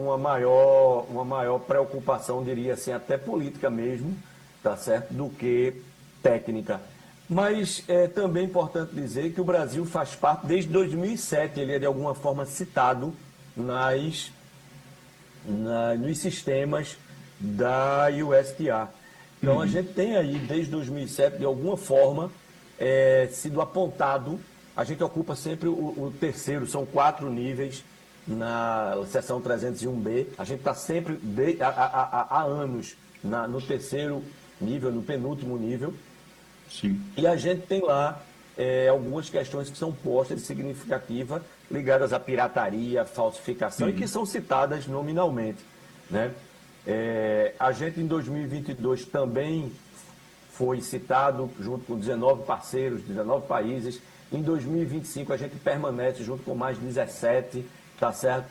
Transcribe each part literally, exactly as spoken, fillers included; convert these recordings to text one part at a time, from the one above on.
uma, maior, uma maior preocupação, diria assim, até política mesmo, tá certo, do que técnica. Mas é também importante dizer que o Brasil faz parte, desde dois mil e sete, ele é de alguma forma citado nas, na, nos sistemas da U S T R. Então, a gente tem aí, desde dois mil e sete, de alguma forma, é, sido apontado. A gente ocupa sempre o, o terceiro, são quatro níveis na seção trezentos e um B. A gente está sempre, de, há, há, há anos, na, no terceiro nível, no penúltimo nível. Sim. E a gente tem lá é, algumas questões que são postas significativas, ligadas à pirataria, falsificação, uhum. e que são citadas nominalmente, né? É, a gente, em dois mil e vinte e dois, também foi citado junto com dezenove parceiros, dezenove países. Em dois mil e vinte e cinco, a gente permanece junto com mais dezessete, tá certo?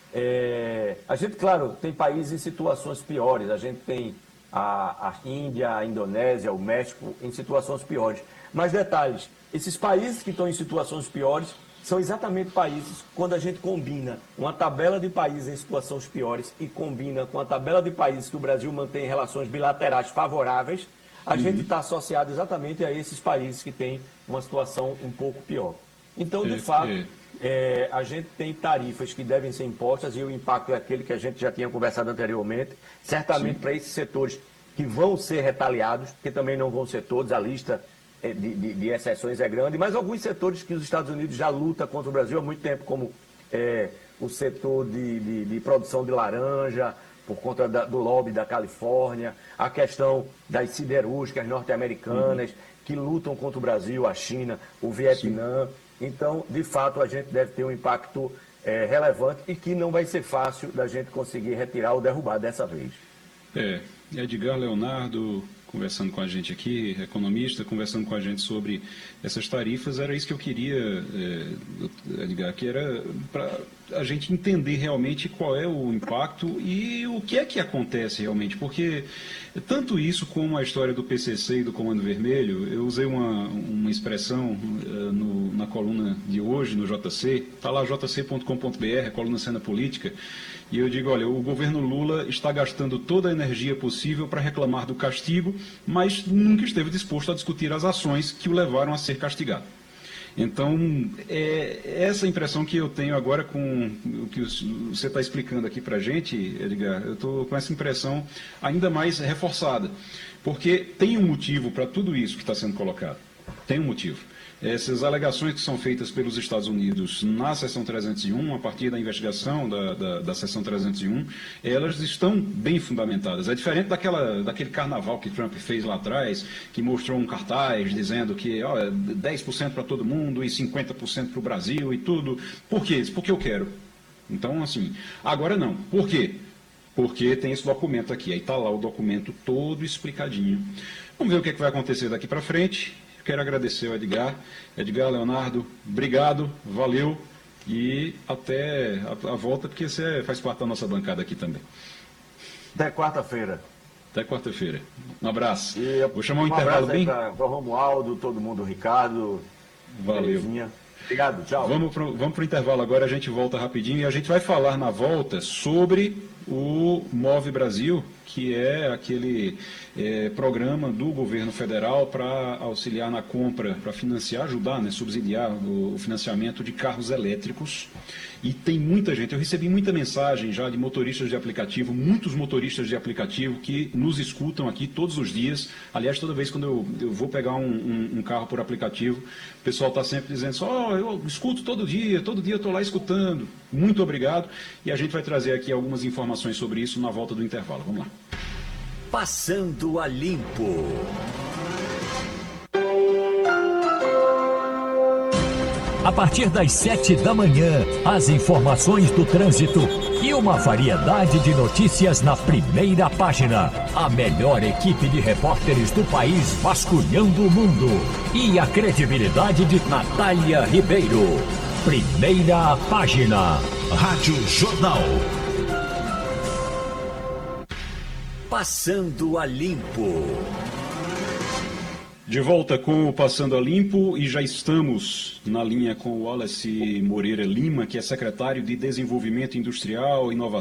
É, a gente, claro, tem países em situações piores. A gente tem a, a Índia, a Indonésia, o México em situações piores. Mas detalhes, esses países que estão em situações piores são exatamente países, quando a gente combina uma tabela de países em situações piores e combina com a tabela de países que o Brasil mantém relações bilaterais favoráveis, a uhum. gente está associado exatamente a esses países que têm uma situação um pouco pior. Então, de é, fato, é. É, a gente tem tarifas que devem ser impostas e o impacto é aquele que a gente já tinha conversado anteriormente, certamente para esses setores que vão ser retaliados, que também não vão ser todos, a lista De, de, de exceções é grande, mas alguns setores que os Estados Unidos já lutam contra o Brasil há muito tempo, como é, o setor de, de, de produção de laranja, por conta da, do lobby da Califórnia, a questão das siderúrgicas norte-americanas, uhum. que lutam contra o Brasil, a China, o Vietnã. Sim. Então, de fato, a gente deve ter um impacto é, relevante e que não vai ser fácil da gente conseguir retirar ou derrubar dessa vez. É, Edgar Leonardo conversando com a gente aqui, economista, conversando com a gente sobre essas tarifas, era isso que eu queria, é, Edgar, que era para a gente entender realmente qual é o impacto e o que é que acontece realmente, porque tanto isso como a história do P C C e do Comando Vermelho, eu usei uma, uma expressão uh, no, na coluna de hoje, no J C, está lá j c ponto com ponto b r, a coluna Cena Política, e eu digo, olha, o governo Lula está gastando toda a energia possível para reclamar do castigo, mas nunca esteve disposto a discutir as ações que o levaram a ser castigado. Então, é essa impressão que eu tenho agora com o que você está explicando aqui para a gente, Edgar, eu estou com essa impressão ainda mais reforçada, porque tem um motivo para tudo isso que está sendo colocado, tem um motivo. Essas alegações que são feitas pelos Estados Unidos na seção trezentos e um, a partir da investigação da, da, da seção trezentos e um, elas estão bem fundamentadas. É diferente daquela, daquele carnaval que Trump fez lá atrás, que mostrou um cartaz dizendo que ó, dez por cento para todo mundo e cinquenta por cento para o Brasil e tudo. Por quê? Porque eu quero. Então, assim, agora não. Por quê? Porque tem esse documento aqui. Aí está lá o documento todo explicadinho. Vamos ver o que, é que vai acontecer daqui para frente. Quero agradecer ao Edgar. Edgar, Leonardo, obrigado, valeu e até a, a volta, porque você faz parte da nossa bancada aqui também. Até quarta-feira. Até quarta-feira. Um abraço. E vou chamar um, um intervalo bem... para o Romualdo, todo mundo, Ricardo. Valeu. Belezinha. Obrigado, tchau. Vamos para vamos o intervalo agora, a gente volta rapidinho e a gente vai falar na volta sobre o Move Brasil, que é aquele é, programa do governo federal para auxiliar na compra, para financiar, ajudar, né, subsidiar o, o financiamento de carros elétricos. E tem muita gente, eu recebi muita mensagem já de motoristas de aplicativo, muitos motoristas de aplicativo que nos escutam aqui todos os dias. Aliás, toda vez quando eu, eu vou pegar um, um, um carro por aplicativo, o pessoal está sempre dizendo só, oh, eu escuto todo dia, todo dia eu estou lá escutando. Muito obrigado. E a gente vai trazer aqui algumas informações sobre isso na volta do intervalo. Vamos lá. Passando a Limpo. A partir das sete da manhã, as informações do trânsito e uma variedade de notícias na primeira página. A melhor equipe de repórteres do país vasculhando o mundo. E a credibilidade de Natália Ribeiro. Primeira página. Rádio Jornal. Passando a Limpo. De volta com o Passando a Limpo e já estamos na linha com o Wallace Moreira Lima, que é secretário de Desenvolvimento Industrial, Inovação